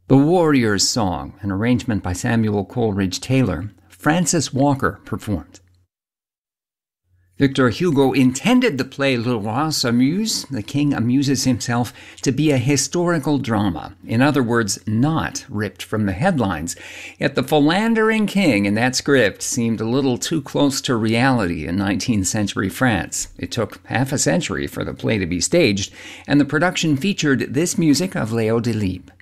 The Warrior's Song, an arrangement by Samuel Coleridge Taylor, Francis Walker performed. Victor Hugo intended the play Le Roi s'amuse, The King Amuses Himself, to be a historical drama. In other words, not ripped from the headlines. Yet the philandering king in that script seemed a little too close to reality in 19th century France. It took half a century for the play to be staged, and the production featured this music of Léo Delibes.